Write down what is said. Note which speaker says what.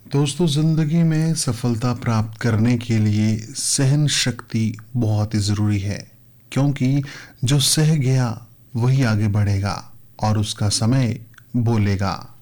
Speaker 1: दोस्तों, जिंदगी में सफलता प्राप्त करने के लिए सहन शक्ति बहुत ही ज़रूरी है, क्योंकि जो सह गया वही आगे बढ़ेगा और उसका समय बोलेगा।